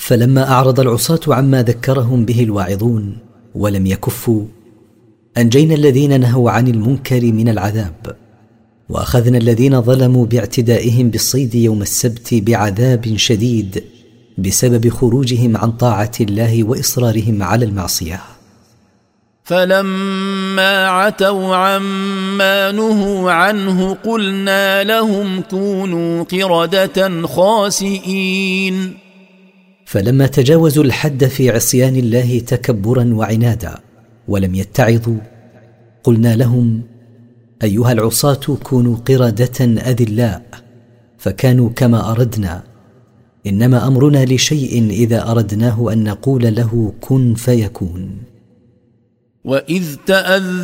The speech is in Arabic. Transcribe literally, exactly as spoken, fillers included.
فلما أعرض العصاة عما ذكرهم به الواعظون ولم يكفوا، أنجينا الذين نهوا عن المنكر من العذاب، وأخذنا الذين ظلموا باعتدائهم بالصيد يوم السبت بعذاب شديد بسبب خروجهم عن طاعة الله وإصرارهم على المعصية. فلما عتوا عما نهوا عنه قلنا لهم كونوا قردة خاسئين. فلما تجاوزوا الحد في عصيان الله تكبرا وعنادا ولم يتعظوا، قلنا لهم: أيها العصاة كونوا قردة أذلاء، فكانوا كما أردنا، إنما أمرنا لشيء إذا أردناه أن نقول له كن فيكون. وإذ تأذن